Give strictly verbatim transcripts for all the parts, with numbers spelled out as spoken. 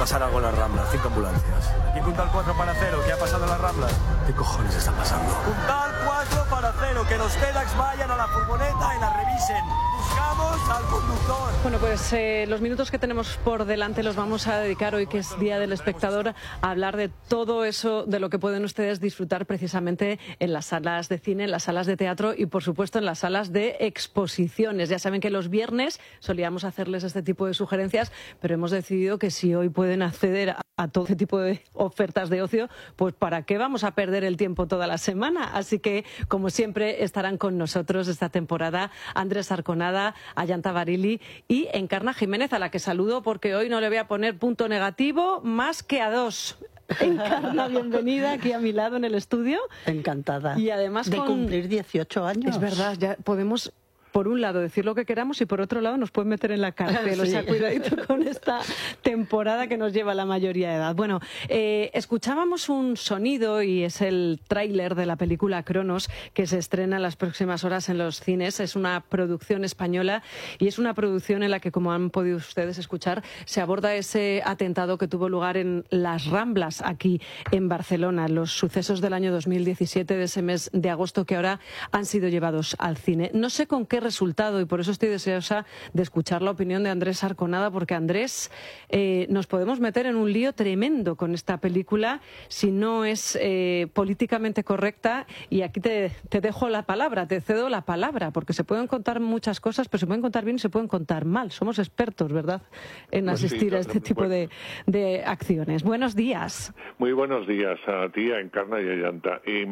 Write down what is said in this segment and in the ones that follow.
pasar algo en las Ramblas. Cinco ambulancias. Aquí Puntal cuatro para cero. ¿Qué ha pasado en las Ramblas? ¿Qué cojones está pasando? Puntal cuatro para cero. Que los TEDx vayan a la furgoneta y la revisen. Buscamos al conductor. Bueno, pues eh, los minutos que tenemos por delante los vamos a dedicar hoy, que es Día del Espectador, a hablar de todo eso de lo que pueden ustedes disfrutar precisamente en las salas de cine, en las salas de teatro y, por supuesto, en las salas de exposiciones. Ya saben que los viernes solíamos hacerles este tipo de sugerencias, pero hemos decidido que si hoy pueden acceder a, a todo este tipo de ofertas de ocio, pues ¿para qué vamos a perder el tiempo toda la semana? Así que, como siempre, estarán con nosotros esta temporada Andrés Arconada, Ayanta Barili y Encarna Jiménez, a la que saludo porque hoy no le voy a poner punto negativo más que a dos. Encarna, bienvenida aquí a mi lado en el estudio. Encantada. Y además de con... cumplir dieciocho años. Es verdad, ya podemos... por un lado decir lo que queramos y por otro lado nos pueden meter en la cárcel. Sí. O sea, cuidadito con esta temporada que nos lleva a la mayoría de edad. Bueno, eh, escuchábamos un sonido y es el tráiler de la película Cronos, que se estrena en las próximas horas en los cines. Es una producción española y es una producción en la que, como han podido ustedes escuchar, se aborda ese atentado que tuvo lugar en las Ramblas, aquí en Barcelona, los sucesos del año dos mil diecisiete, de ese mes de agosto, que ahora han sido llevados al cine. No sé con qué resultado, y por eso estoy deseosa de escuchar la opinión de Andrés Arconada, porque Andrés, eh, nos podemos meter en un lío tremendo con esta película si no es eh, políticamente correcta, y aquí te, te dejo la palabra, te cedo la palabra, porque se pueden contar muchas cosas, pero se pueden contar bien y se pueden contar mal. Somos expertos, ¿verdad?, en pues asistir sí, a este tipo bueno. de, de acciones. Buenos días. Muy buenos días a ti, a Encarna y a Ayanta. Y,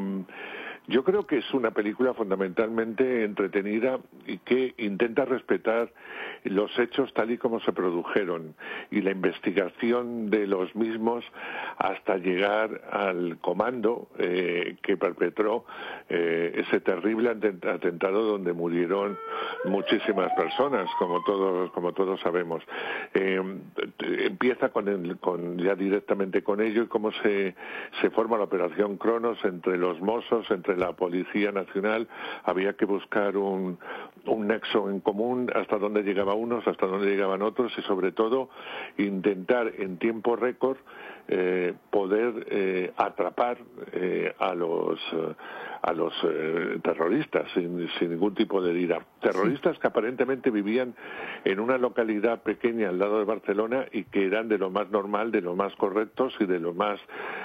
yo creo que es una película fundamentalmente entretenida y que intenta respetar los hechos tal y como se produjeron y la investigación de los mismos hasta llegar al comando eh, que perpetró eh, ese terrible atentado donde murieron muchísimas personas, como todos como todos sabemos. Eh, empieza con, el, con ya directamente con ello y cómo se, se forma la operación Cronos entre los Mossos, entre la Policía Nacional. Había que buscar un, un nexo en común, hasta dónde llegaban unos, hasta dónde llegaban otros, y sobre todo intentar en tiempo récord eh, poder eh, atrapar eh, a los eh, a los eh, terroristas sin, sin ningún tipo de herida. Terroristas que aparentemente vivían en una localidad pequeña al lado de Barcelona y que eran de lo más normal, de lo más correctos y de lo más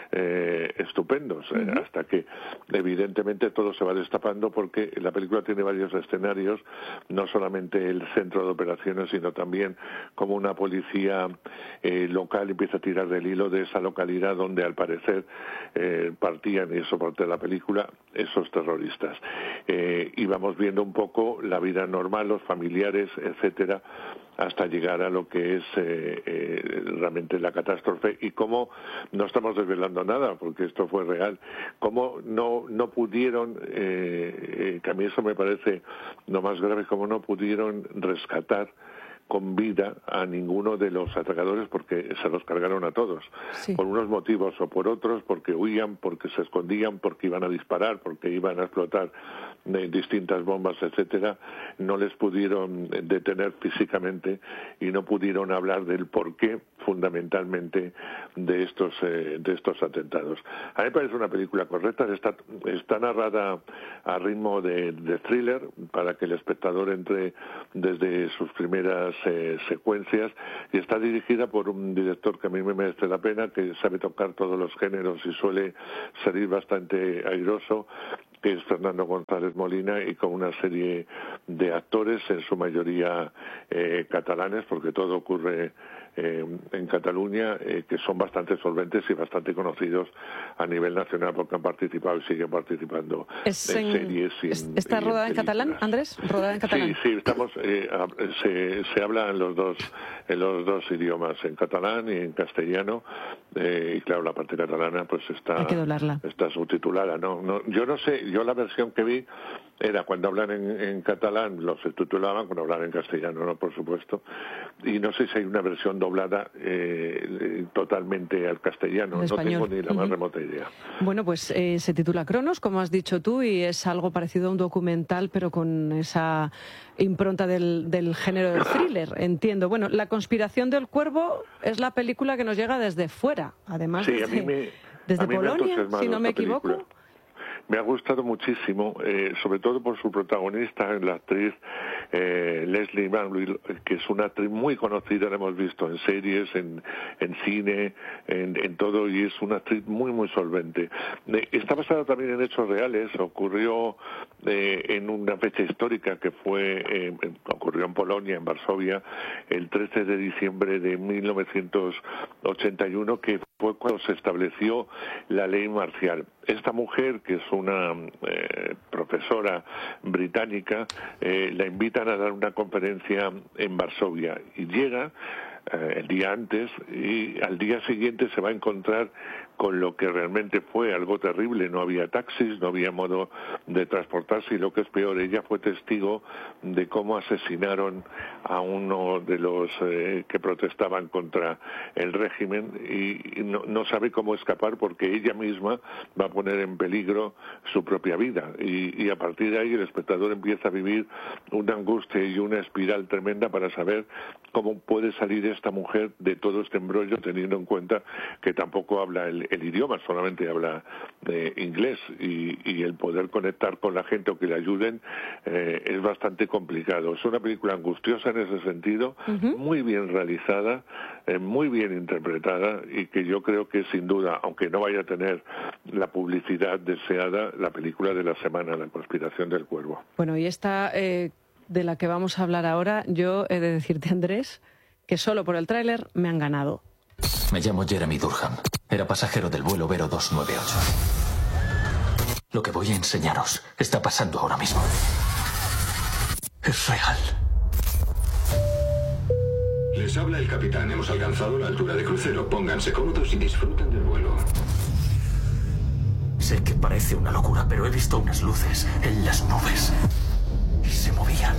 eh, estupendos, eh, uh-huh. hasta que evidentemente todo se va destapando, porque la película tiene varios escenarios, no solamente el centro de operaciones, sino también como una policía eh, local empieza a tirar del hilo de esa localidad donde al parecer eh, partían, y eso parte de la película, esos terroristas. Eh, y vamos viendo un poco la vida normal, los familiares, etcétera, hasta llegar a lo que es eh, eh, realmente la catástrofe, y cómo no estamos desvelando nada, porque esto fue real, cómo no no pudieron, eh, eh, que a mí eso me parece lo más grave, cómo no pudieron rescatar con vida a ninguno de los atacadores, porque se los cargaron a todos, sí. por unos motivos o por otros, porque huían, porque se escondían, porque iban a disparar, porque iban a explotar eh, distintas bombas, etcétera. No les pudieron detener físicamente y no pudieron hablar del porqué fundamentalmente de estos eh, de estos atentados. A mí me parece una película correcta, está, está narrada a ritmo de, de thriller, para que el espectador entre desde sus primeras Eh, secuencias, y está dirigida por un director que a mí me merece la pena, que sabe tocar todos los géneros y suele salir bastante airoso, que es Fernando González Molina, y con una serie de actores, en su mayoría eh, catalanes, porque todo ocurre eh, en Cataluña, eh, que son bastante solventes y bastante conocidos a nivel nacional, porque han participado y siguen participando es en, en series. Y es, en, ¿Está y rodada en, en catalán, Andrés? ¿Rodada en catalán? Sí, sí, estamos, eh, se, se habla en los dos en los dos idiomas, en catalán y en castellano, eh, y claro, la parte catalana pues está, Hay que doblarla. está subtitulada. No, no, yo no sé, yo la versión que vi era cuando hablan en, en catalán, los subtitulaban, cuando hablan en castellano, no, por supuesto. Y no sé si hay una versión doblada eh, totalmente al castellano, no tengo ni la más uh-huh. remota idea. Bueno, pues eh, se titula Cronos, como has dicho tú, y es algo parecido a un documental, pero con esa impronta del, del género del thriller, entiendo. Bueno, La conspiración del cuervo es la película que nos llega desde fuera, además sí, desde, a mí me, desde a mí Polonia, me si no me equivoco. Película. Me ha gustado muchísimo, eh, sobre todo por su protagonista, la actriz eh, Leslie Manville, que es una actriz muy conocida, la hemos visto en series, en, en cine, en, en todo, y es una actriz muy, muy solvente. Eh, está basada también en hechos reales, ocurrió eh, en una fecha histórica que fue, eh, ocurrió en Polonia, en Varsovia, el trece de diciembre de mil novecientos ochenta y uno, que fue cuando se estableció la ley marcial. Esta mujer, que es una eh, profesora británica, eh, la invitan a dar una conferencia en Varsovia y llega eh, el día antes y al día siguiente se va a encontrar con lo que realmente fue algo terrible. No había taxis, no había modo de transportarse y lo que es peor, ella fue testigo de cómo asesinaron a uno de los eh, que protestaban contra el régimen y, y no, no sabe cómo escapar porque ella misma va a poner en peligro su propia vida y, y a partir de ahí el espectador empieza a vivir una angustia y una espiral tremenda para saber cómo puede salir esta mujer de todo este embrollo, teniendo en cuenta que tampoco habla el el idioma, solamente habla eh, inglés y, y el poder conectar con la gente o que le ayuden eh, es bastante complicado. Es una película angustiosa en ese sentido, uh-huh. muy bien realizada, eh, muy bien interpretada y que yo creo que sin duda, aunque no vaya a tener la publicidad deseada, la película de la semana, La conspiración del cuervo. Bueno, y esta eh, de la que vamos a hablar ahora, yo he de decirte, Andrés, que solo por el tráiler me han ganado. Me llamo Jeremy Durham. Era pasajero del vuelo Vero doscientos noventa y ocho. Lo que voy a enseñaros está pasando ahora mismo. Es real. Les habla el capitán. Hemos alcanzado la altura de crucero. Pónganse cómodos y disfruten del vuelo. Sé que parece una locura, pero he visto unas luces en las nubes y se movían.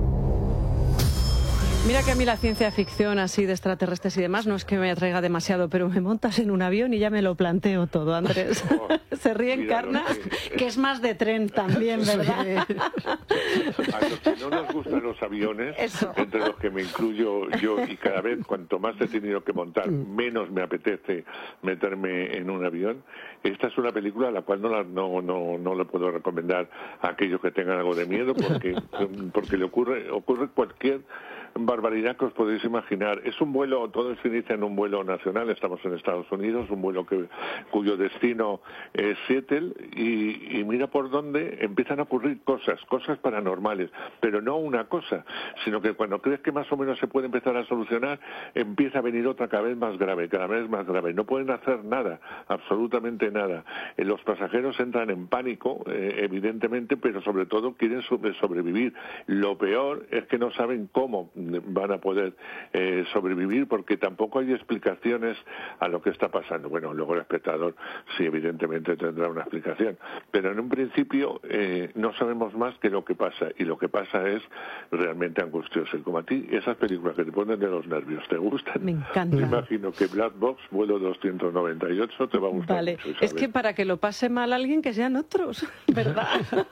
Mira que a mí la ciencia ficción así de extraterrestres y demás no es que me atraiga demasiado, pero me montas en un avión y ya me lo planteo todo, Andrés. Oh, se ríe en Encarna, que... que es más de tren también, ¿verdad? A los que no nos gustan los aviones, Eso. entre los que me incluyo yo, y cada vez cuanto más he tenido que montar, menos me apetece meterme en un avión. Esta es una película a la cual no la, no, no, no le puedo recomendar a aquellos que tengan algo de miedo, porque, porque le ocurre, ocurre cualquier barbaridad que os podéis imaginar. Es un vuelo, todo se inicia en un vuelo nacional, estamos en Estados Unidos, un vuelo que cuyo destino es Seattle, y, y mira por dónde empiezan a ocurrir cosas, cosas paranormales, pero no una cosa, sino que cuando crees que más o menos se puede empezar a solucionar, empieza a venir otra cada vez más grave, cada vez más grave. No pueden hacer nada, absolutamente nada. Eh, los pasajeros entran en pánico, eh, evidentemente, pero sobre todo quieren sobre- sobrevivir. Lo peor es que no saben cómo van a poder eh, sobrevivir porque tampoco hay explicaciones a lo que está pasando. Bueno, luego el espectador sí, evidentemente tendrá una explicación, pero en un principio eh, no sabemos más que lo que pasa, y lo que pasa es realmente angustioso. Y como a ti, esas películas que te ponen de los nervios te gustan, me encanta. Me imagino que Black Box, vuelo doscientos noventa y ocho, te va a gustar vale. mucho, Es que para que lo pase mal alguien, que sean otros, ¿verdad?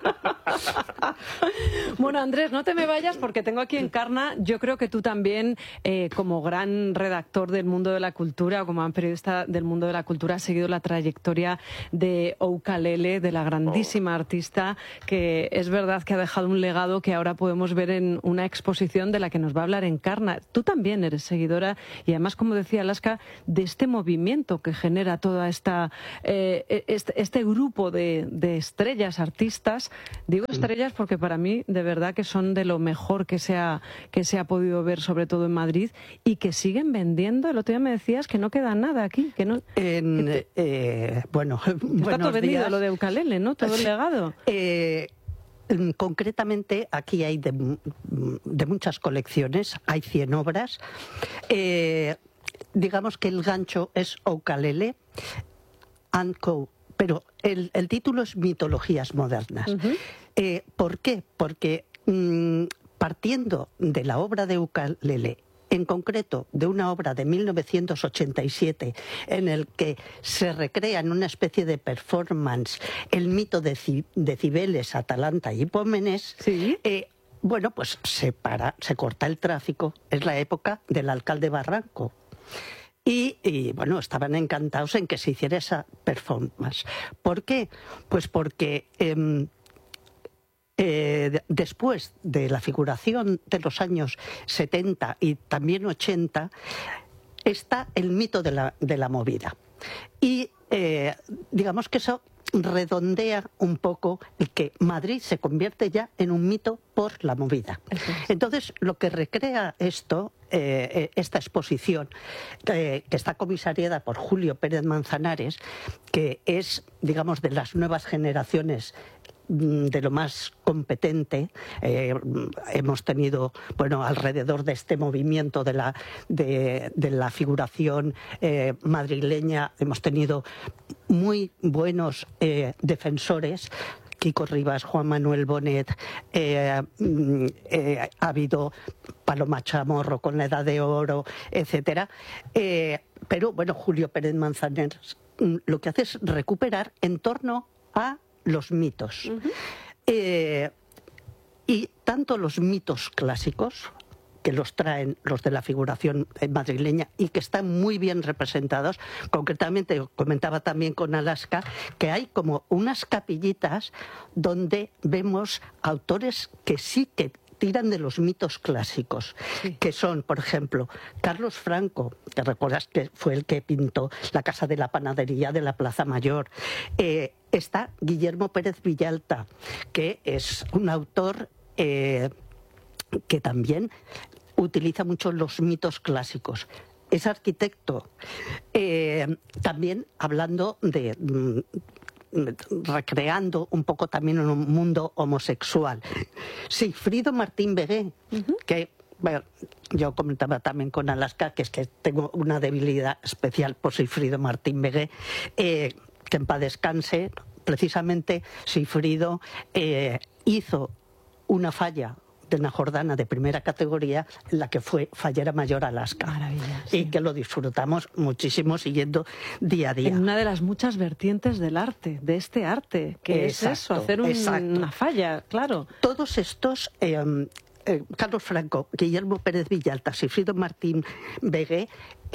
Bueno, Andrés, no te me vayas porque tengo aquí en Encarna. Yo creo que tú también, eh, como gran redactor del mundo de la cultura o como gran periodista del mundo de la cultura, has seguido la trayectoria de Ukulele, de la grandísima artista, que es verdad que ha dejado un legado que ahora podemos ver en una exposición de la que nos va a hablar Encarna. Tú también eres seguidora y además, como decía Alaska, de este movimiento que genera toda esta eh, este, este grupo de, de estrellas, artistas. Digo estrellas porque para mí de verdad que son de lo mejor que se ha, que se ha podido ver, sobre todo en Madrid, y que siguen vendiendo. El otro día me decías que no queda nada aquí, que no. En, que te, eh, bueno, está todo vendido días. Lo de Ukulele, ¿no? Todo el legado. Eh, concretamente aquí hay de, de muchas colecciones, hay cien obras. Eh, digamos que el gancho es Ukulele and Co, pero el, el título es Mitologías Modernas. Uh-huh. Eh, ¿Por qué? Porque mmm, partiendo de la obra de Ukelele, en concreto de una obra de mil novecientos ochenta y siete en el que se recrea en una especie de performance el mito de, Ci de Cibeles, Atalanta y Hipómenes, ¿sí? eh, bueno, pues se para, se corta el tráfico. Es la época del alcalde Barranco. Y, y bueno, estaban encantados en que se hiciera esa performance. ¿Por qué? Pues porque Eh, Eh, después de la figuración de los años setenta y también ochenta, está el mito de la, de la movida. Y eh, digamos que eso redondea un poco el que Madrid se convierte ya en un mito por la movida. Entonces, lo que recrea esto, eh, esta exposición, eh, que está comisariada por Julio Pérez Manzanares, que es, digamos, de las nuevas generaciones de lo más competente. Eh, hemos tenido, bueno, alrededor de este movimiento de la, de, de la figuración eh, madrileña, hemos tenido muy buenos eh, defensores. Kiko Rivas, Juan Manuel Bonet, eh, eh, ha habido Paloma Chamorro con La Edad de Oro, etcétera. Eh, pero, bueno, Julio Pérez Manzanares lo que hace es recuperar en torno a los mitos. Uh-huh. eh, y tanto los mitos clásicos, que los traen los de la figuración madrileña y que están muy bien representados, concretamente comentaba también con Alaska, que hay como unas capillitas donde vemos autores que sí que tiran de los mitos clásicos, sí. que son, por ejemplo, Carlos Franco, que recuerdas que fue el que pintó la Casa de la Panadería de la Plaza Mayor. Eh, está Guillermo Pérez Villalta, que es un autor eh, que también utiliza mucho los mitos clásicos. Es arquitecto. Eh, también hablando de... recreando un poco también en un mundo homosexual. Sigfrido Martín Begué, uh-huh. que bueno, yo comentaba también con Alaska que es que tengo una debilidad especial por Sigfrido Martín Begué, eh, que en paz descanse. Precisamente Sigfrido eh, hizo una falla de una Jordana de primera categoría, en la que fue Fallera Mayor Alaska. Maravilla, sí. Y que lo disfrutamos muchísimo siguiendo día a día. En una de las muchas vertientes del arte, de este arte, que exacto, es eso, hacer un, una falla, claro. Todos estos... Eh, eh, Carlos Franco, Guillermo Pérez Villalta, Sigfrido Martín Begué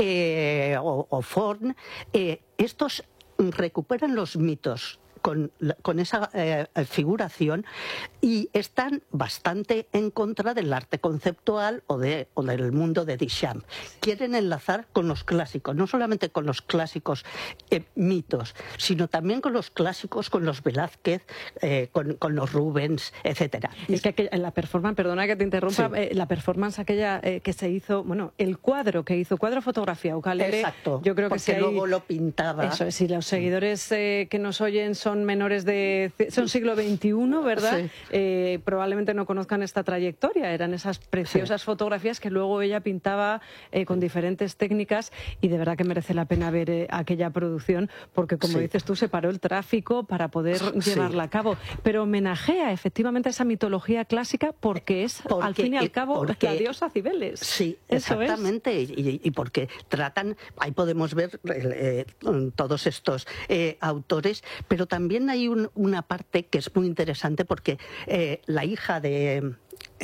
eh, o, o Forn, eh, estos recuperan los mitos con, con esa eh, figuración y están bastante en contra del arte conceptual o, de, o del mundo de Duchamp. Quieren enlazar con los clásicos, no solamente con los clásicos eh, mitos, sino también con los clásicos, con los Velázquez, eh, con, con los Rubens, etcétera. Es que aquella, la performance, perdona que te interrumpa, sí. eh, la performance aquella eh, que se hizo, bueno, el cuadro que hizo, cuadro fotografía, Ukelele, exacto, yo creo que porque si luego hay, lo pintaba. Eso es, si los seguidores eh, que nos oyen son son menores de... son siglo veintiuno, ¿verdad? Sí. Eh, probablemente no conozcan esta trayectoria. Eran esas preciosas sí. fotografías que luego ella pintaba eh, con diferentes técnicas y de verdad que merece la pena ver eh, aquella producción porque, como sí. dices tú, se paró el tráfico para poder sí. llevarla a cabo. Pero homenajea efectivamente a esa mitología clásica porque es, porque, al fin y al cabo, porque, la diosa Cibeles. Sí, Eso exactamente. Es. Y, y porque tratan... Ahí podemos ver eh, todos estos eh, autores, pero también También hay un, una parte que es muy interesante porque eh, la hija de,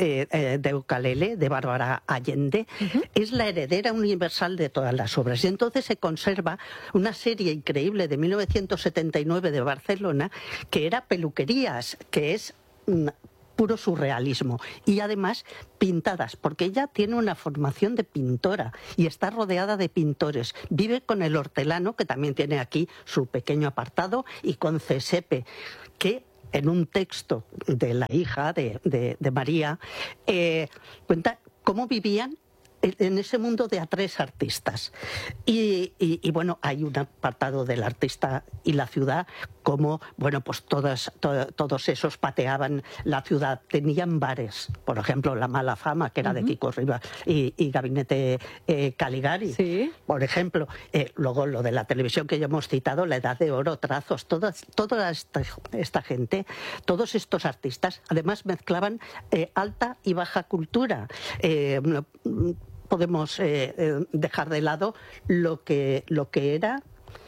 eh, de Ukelele, de Bárbara Allende, uh-huh. es la heredera universal de todas las obras. Y entonces se conserva una serie increíble de mil novecientos setenta y nueve de Barcelona que era Peluquerías, que es... Una, puro surrealismo y además pintadas, porque ella tiene una formación de pintora y está rodeada de pintores. Vive con el hortelano, que también tiene aquí su pequeño apartado, y con Cesepe, que en un texto de la hija de, de, de María eh, cuenta cómo vivían en ese mundo de a tres artistas. Y, y, y bueno, hay un apartado del artista y la ciudad cómo, bueno, pues todas, to, todos esos pateaban la ciudad, tenían bares, por ejemplo, La Mala Fama, que era uh-huh. de Kiko Rivas, y, y Gabinete eh, Caligari, ¿sí? Por ejemplo. Eh, luego lo de la televisión que ya hemos citado, La Edad de Oro, Trazos, toda, toda esta, esta gente, todos estos artistas, además mezclaban eh, alta y baja cultura. Eh, podemos eh, eh, dejar de lado lo que, lo que era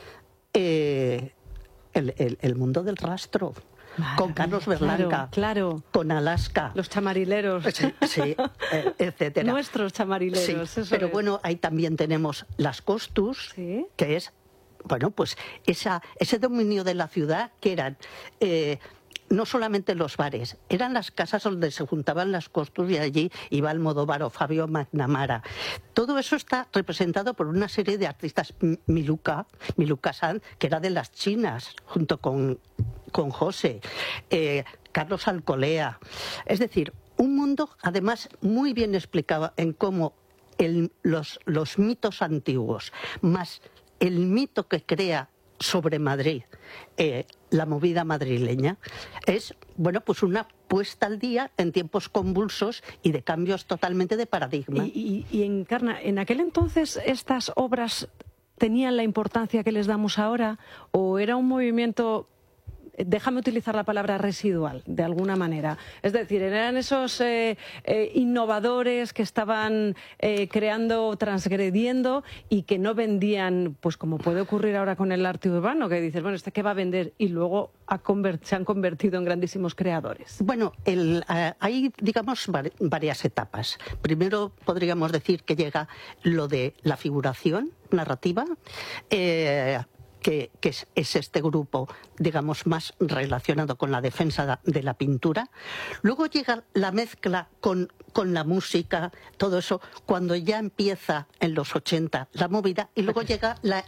eh, el, el, el mundo del rastro. Claro, con Carlos Berlanga, claro, claro. con Alaska. Los chamarileros. Sí, sí eh, etcétera. Nuestros chamarileros. Sí, eso pero es. bueno, ahí también tenemos las Costus, ¿sí? Que es, bueno, pues esa, ese dominio de la ciudad que eran... Eh, no solamente los bares, eran las casas donde se juntaban las Costus y allí iba Almodóvar o Fabio McNamara. Todo eso está representado por una serie de artistas, Miluca, Miluca Sanz, que era de las chinas, junto con, con José, eh, Carlos Alcolea. Es decir, un mundo además muy bien explicado en cómo el, los, los mitos antiguos, más el mito que crea sobre Madrid, eh, la movida madrileña, es, bueno, pues una puesta al día en tiempos convulsos y de cambios totalmente de paradigma. Y, y, y Encarna, ¿en aquel entonces estas obras tenían la importancia que les damos ahora o era un movimiento, déjame utilizar la palabra residual, de alguna manera? Es decir, eran esos eh, eh, innovadores que estaban eh, creando, transgrediendo y que no vendían, pues como puede ocurrir ahora con el arte urbano, que dices, bueno, ¿este qué va a vender? Y luego ha se han convertido en grandísimos creadores. Bueno, el, uh, hay, digamos, var varias etapas. Primero podríamos decir que llega lo de la figuración narrativa, eh, Que, que es, es este grupo, digamos, más relacionado con la defensa de la pintura. Luego llega la mezcla con, con la música, todo eso, cuando ya empieza en los ochenta la movida, y luego llega la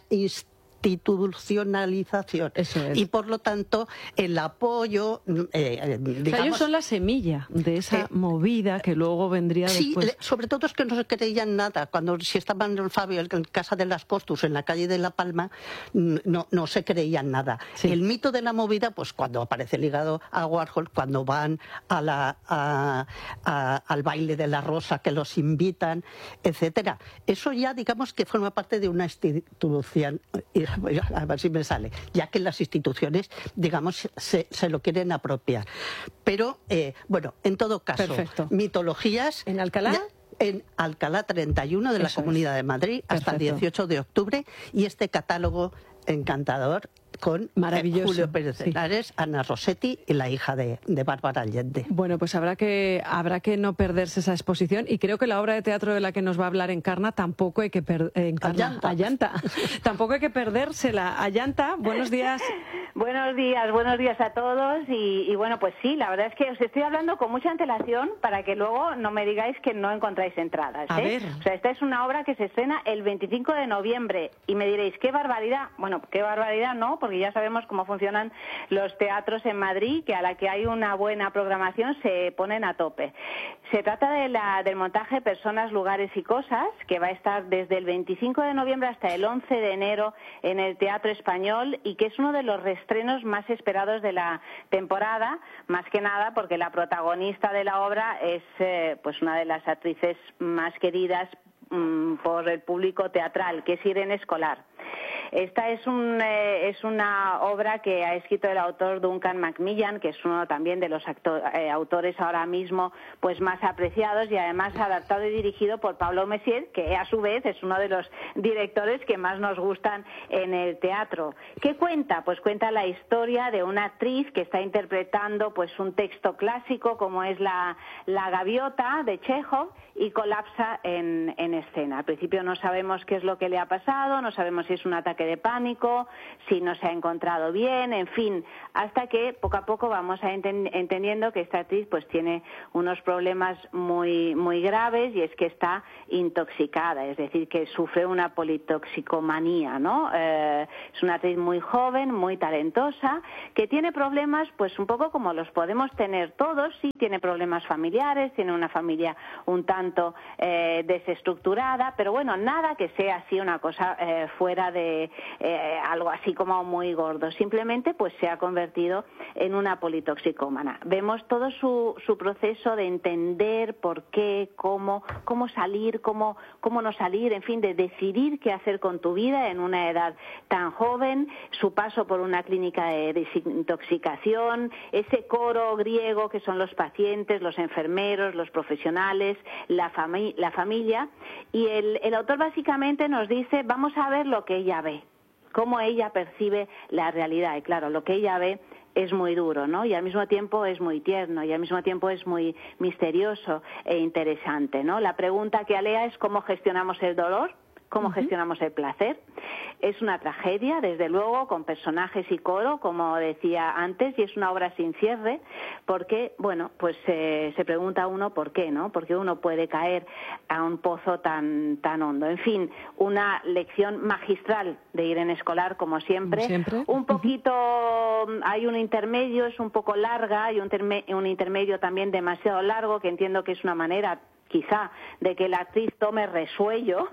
institucionalización. Eso es. Y por lo tanto, el apoyo, eh, digamos... O sea, ellos son la semilla de esa eh, movida que luego vendría sí, después. Sí, sobre todo es que no se creían nada. Cuando si estaban el Fabio en casa de las Costus, en la calle de La Palma, no, no se creían nada. Sí. El mito de la movida, pues cuando aparece ligado a Warhol, cuando van a la, a, a, al baile de la Rosa, que los invitan, etcétera. Eso ya, digamos, que forma parte de una institución... a ver si me sale, ya que las instituciones, digamos, se, se lo quieren apropiar. Pero, eh, bueno, en todo caso, perfecto. Mitologías... ¿En Alcalá? Ya, en Alcalá treinta y uno de la Eso Comunidad es. de Madrid, hasta perfecto. el dieciocho de octubre, y este catálogo encantador con Maravilloso. Julio Pérez Henares, sí. Ana Rossetti y la hija de, de Bárbara Allende. Bueno, pues habrá que, habrá que no perderse esa exposición, y creo que la obra de teatro de la que nos va a hablar Encarna tampoco hay que per, eh, Encarna, Allanta. Allanta. Tampoco hay que perdérsela. Allanta, buenos días. Buenos días, buenos días a todos y, y bueno, pues sí, la verdad es que os estoy hablando con mucha antelación para que luego no me digáis que no encontráis entradas, ¿eh? A ver. O sea, esta es una obra que se estrena el veinticinco de noviembre y me diréis, ¿qué barbaridad? Bueno, qué barbaridad no, porque ya sabemos cómo funcionan los teatros en Madrid, que a la que hay una buena programación se ponen a tope. Se trata de la, del montaje Personas, Lugares y Cosas, que va a estar desde el veinticinco de noviembre hasta el once de enero en el Teatro Español y que es uno de los estrenos más esperados de la temporada, más que nada porque la protagonista de la obra es eh, pues una de las actrices más queridas mmm, por el público teatral, que es Irene Escolar. Esta es, un, eh, es una obra que ha escrito el autor Duncan Macmillan, que es uno también de los actor, eh, autores ahora mismo pues más apreciados, y además adaptado y dirigido por Pablo Messier, que a su vez es uno de los directores que más nos gustan en el teatro. ¿Qué cuenta? Pues cuenta la historia de una actriz que está interpretando pues un texto clásico como es la, la Gaviota de Chekhov, y colapsa en, en escena. Al principio no sabemos qué es lo que le ha pasado, no sabemos si es un ataque de pánico, si no se ha encontrado bien, en fin, hasta que poco a poco vamos a enten entendiendo que esta actriz pues tiene unos problemas muy, muy graves, y es que está intoxicada, es decir, que sufre una politoxicomanía, ¿no? Eh, es una actriz muy joven, muy talentosa, que tiene problemas pues un poco como los podemos tener todos, sí, tiene problemas familiares, tiene una familia un tanto eh, desestructurada, pero bueno, nada que sea así una cosa eh, fuera de, eh, algo así como muy gordo. Simplemente pues se ha convertido en una politoxicómana. Vemos todo su, su proceso de entender por qué, cómo, cómo salir, cómo, cómo no salir, en fin, de decidir qué hacer con tu vida en una edad tan joven, su paso por una clínica de desintoxicación, ese coro griego que son los pacientes, los enfermeros, los profesionales, la, fami- la familia, y el, el autor básicamente nos dice, vamos a ver lo que ella ve, cómo ella percibe la realidad, y claro, lo que ella ve es muy duro, ¿no? Y al mismo tiempo es muy tierno, y al mismo tiempo es muy misterioso e interesante, ¿no? La pregunta que alea es cómo gestionamos el dolor, cómo uh-huh. gestionamos el placer. Es una tragedia, desde luego, con personajes y coro, como decía antes, y es una obra sin cierre, porque, bueno, pues eh, se pregunta uno por qué, ¿no? Porque uno puede caer a un pozo tan tan hondo. En fin, una lección magistral de Irene Escolar, como siempre. ¿Siempre? Un poquito, uh-huh. hay un intermedio, es un poco larga, y un, terme, un intermedio también demasiado largo, que entiendo que es una manera quizá de que la actriz tome resuello,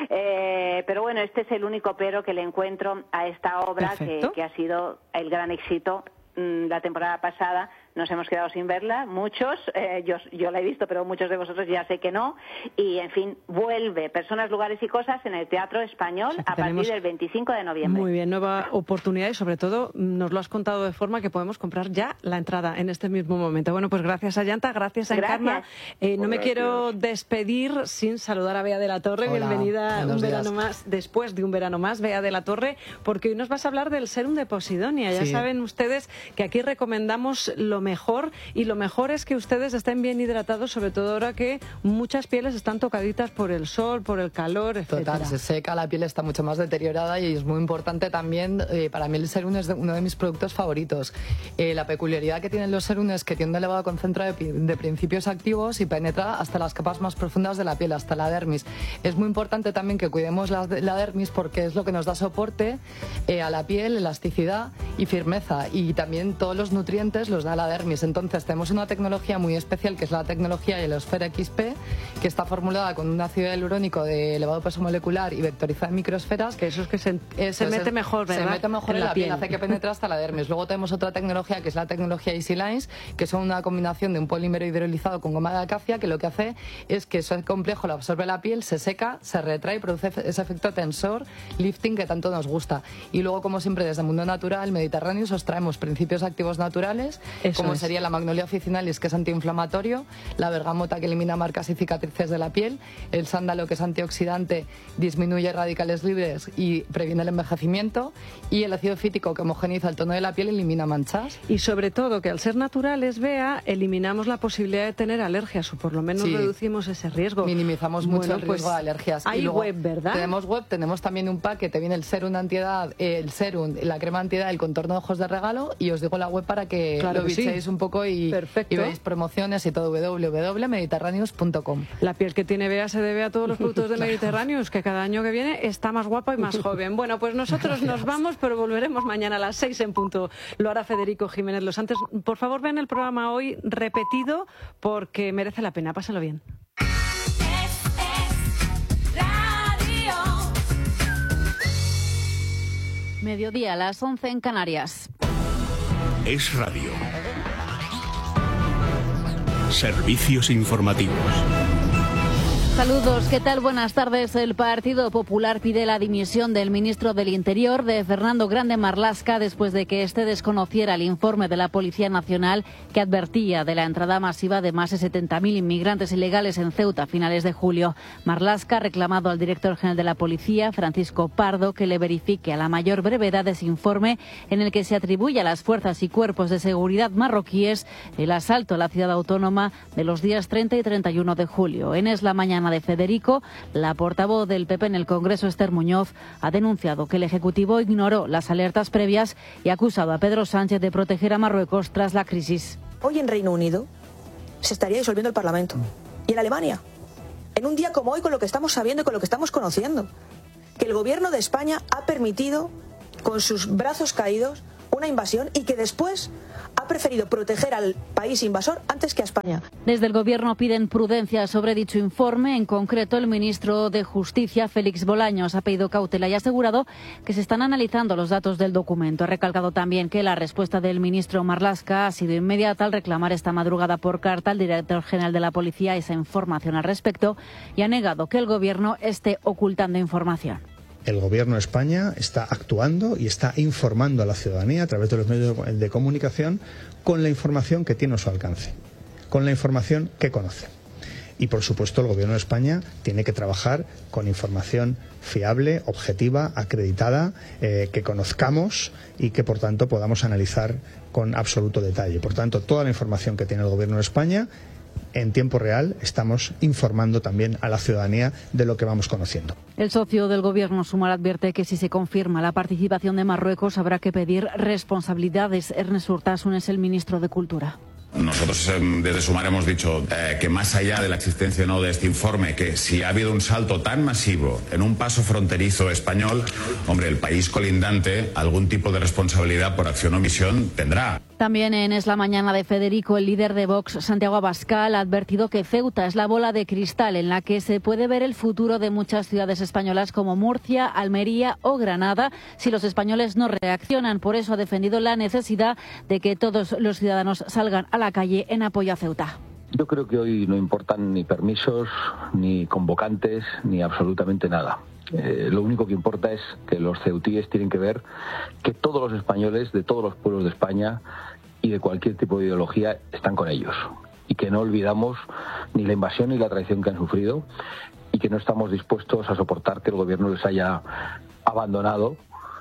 eh, pero bueno, este es el único pero que le encuentro a esta obra que, que ha sido el gran éxito mmm, la temporada pasada. Nos hemos quedado sin verla, muchos, eh, yo, yo la he visto, pero muchos de vosotros ya sé que no, y en fin, vuelve Personas, Lugares y Cosas en el Teatro Español a partir del veinticinco de noviembre. Muy bien, nueva oportunidad, y sobre todo nos lo has contado de forma que podemos comprar ya la entrada en este mismo momento. Bueno, pues gracias a Ayanta, gracias a Encarna. Eh, no me gracias. quiero despedir sin saludar a Bea de la Torre. Hola, bienvenida un días. verano más, después de un verano más, Bea de la Torre, porque hoy nos vas a hablar del serum de Posidonia. Ya sí. saben ustedes que aquí recomendamos lo mejor, y lo mejor es que ustedes estén bien hidratados, sobre todo ahora que muchas pieles están tocaditas por el sol, por el calor, etcétera. Total, se seca, la piel está mucho más deteriorada, y es muy importante también, eh, para mí el serum es de, uno de mis productos favoritos. Eh, la peculiaridad que tienen los serum es que tiene un elevado concentrado de, de principios activos y penetra hasta las capas más profundas de la piel, hasta la dermis. Es muy importante también que cuidemos la, la dermis, porque es lo que nos da soporte eh, a la piel, elasticidad y firmeza, y también todos los nutrientes los da la dermis. Entonces tenemos una tecnología muy especial, que es la tecnología Heliosphere X P, que está formulada con un ácido hialurónico de elevado peso molecular y vectorizada en microesferas. Que eso es que se, se mete es, mejor, ¿verdad? Se mete mejor en, en la, la piel, piel, hace que penetre hasta la dermis. Luego tenemos otra tecnología, que es la tecnología Easy Lines, que son una combinación de un polímero hidrolizado con goma de acacia, que lo que hace es que ese complejo lo absorbe la piel, se seca, se retrae y produce ese efecto tensor, lifting, que tanto nos gusta. Y luego, como siempre, desde el mundo natural, mediterráneo, os traemos principios activos naturales, eso como es. sería la magnolia officinalis, que es antiinflamatorio, la bergamota, que elimina marcas y cicatrices de la piel, el sándalo, que es antioxidante, disminuye radicales libres y previene el envejecimiento, y el ácido fítico, que homogeniza el tono de la piel y elimina manchas. Y sobre todo que al ser naturales, Bea, eliminamos la posibilidad de tener alergias, o por lo menos sí. reducimos ese riesgo. Minimizamos mucho bueno, el riesgo pues de alergias. Hay y luego web, ¿verdad? Tenemos web, tenemos también un pack que te viene el serum antiedad, el serum, la crema antiedad, el contorno de ojos de regalo, y os digo la web para que claro lo que bichéis sí. un poco y, y veáis promociones y todo, doble u doble u doble u punto mediterráneos punto com. La piel que tiene Bea se debe a todos los productos de Mediterráneos, que cada año que viene está más guapa y más joven. Bueno, pues nosotros nos vamos, pero volveremos mañana a las seis en punto. Lo hará Federico Jiménez Los Santos. Por favor, vean el programa hoy repetido, porque merece la pena. Pásalo bien. Mediodía a las once en Canarias. Es Radio. Servicios informativos. Saludos, ¿qué tal? Buenas tardes. El Partido Popular pide la dimisión del ministro del Interior, de Fernando Grande Marlaska, después de que éste desconociera el informe de la Policía Nacional que advertía de la entrada masiva de más de setenta mil inmigrantes ilegales en Ceuta a finales de julio. Marlaska ha reclamado al director general de la Policía, Francisco Pardo, que le verifique a la mayor brevedad ese informe en el que se atribuye a las fuerzas y cuerpos de seguridad marroquíes el asalto a la ciudad autónoma de los días treinta y treinta y uno de julio. En Es la Mañana de Federico, la portavoz del P P en el Congreso, Esther Muñoz, ha denunciado que el Ejecutivo ignoró las alertas previas y ha acusado a Pedro Sánchez de proteger a Marruecos tras la crisis. Hoy en Reino Unido se estaría disolviendo el Parlamento. Y en Alemania, en un día como hoy, con lo que estamos sabiendo y con lo que estamos conociendo, que el Gobierno de España ha permitido, con sus brazos caídos, una una invasión y que después ha preferido proteger al país invasor antes que a España. Desde el Gobierno piden prudencia sobre dicho informe. En concreto, el ministro de Justicia, Félix Bolaños, ha pedido cautela y ha asegurado que se están analizando los datos del documento. Ha recalcado también que la respuesta del ministro Marlaska ha sido inmediata al reclamar esta madrugada por carta al director general de la Policía esa información al respecto y ha negado que el Gobierno esté ocultando información. El Gobierno de España está actuando y está informando a la ciudadanía a través de los medios de comunicación con la información que tiene a su alcance, con la información que conoce. Y, por supuesto, el Gobierno de España tiene que trabajar con información fiable, objetiva, acreditada, eh, que conozcamos y que, por tanto, podamos analizar con absoluto detalle. Por tanto, toda la información que tiene el Gobierno de España, en tiempo real estamos informando también a la ciudadanía de lo que vamos conociendo. El socio del Gobierno, Sumar, advierte que si se confirma la participación de Marruecos habrá que pedir responsabilidades. Ernest Urtasun es el ministro de Cultura. Nosotros desde Sumar hemos dicho eh, que más allá de la existencia o no de este informe, que si ha habido un salto tan masivo en un paso fronterizo español, hombre, el país colindante algún tipo de responsabilidad por acción o omisión tendrá. También en Es la Mañana de Federico, el líder de Vox, Santiago Abascal, ha advertido que Ceuta es la bola de cristal en la que se puede ver el futuro de muchas ciudades españolas como Murcia, Almería o Granada si los españoles no reaccionan. Por eso ha defendido la necesidad de que todos los ciudadanos salgan a la calle en apoyo a Ceuta. Yo creo que hoy no importan ni permisos, ni convocantes, ni absolutamente nada. Eh, lo único que importa es que los ceutíes tienen que ver que todos los españoles de todos los pueblos de España y de cualquier tipo de ideología están con ellos y que no olvidamos ni la invasión ni la traición que han sufrido y que no estamos dispuestos a soportar que el gobierno les haya abandonado,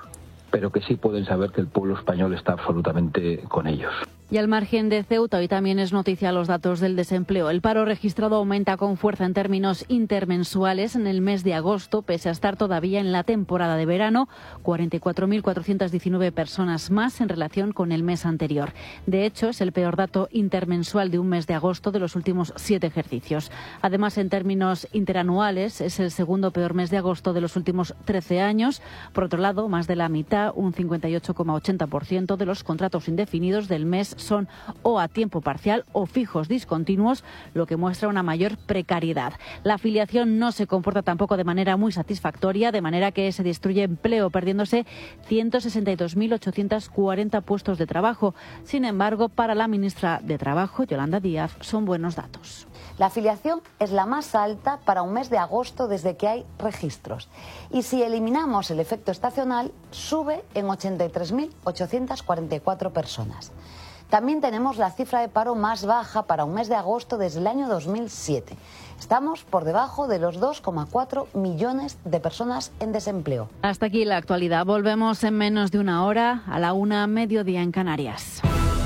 pero que sí pueden saber que el pueblo español está absolutamente con ellos. Y al margen de Ceuta, hoy también es noticia los datos del desempleo. El paro registrado aumenta con fuerza en términos intermensuales en el mes de agosto, pese a estar todavía en la temporada de verano, cuarenta y cuatro mil cuatrocientas diecinueve personas más en relación con el mes anterior. De hecho, es el peor dato intermensual de un mes de agosto de los últimos siete ejercicios. Además, en términos interanuales, es el segundo peor mes de agosto de los últimos trece años. Por otro lado, más de la mitad, un cincuenta y ocho coma ochenta por ciento de los contratos indefinidos del mes son o a tiempo parcial o fijos discontinuos, lo que muestra una mayor precariedad. La afiliación no se comporta tampoco de manera muy satisfactoria, de manera que se destruye empleo, perdiéndose ciento sesenta y dos mil ochocientos cuarenta puestos de trabajo. Sin embargo, para la ministra de Trabajo, Yolanda Díaz, son buenos datos. La afiliación es la más alta para un mes de agosto desde que hay registros. Y si eliminamos el efecto estacional, sube en ochenta y tres mil ochocientas cuarenta y cuatro personas. También tenemos la cifra de paro más baja para un mes de agosto desde el año dos mil siete. Estamos por debajo de los dos coma cuatro millones de personas en desempleo. Hasta aquí la actualidad. Volvemos en menos de una hora, a la una, mediodía en Canarias.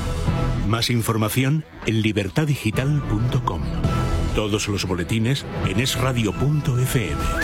Más información en libertad digital punto com. Todos los boletines en es radio punto efe eme.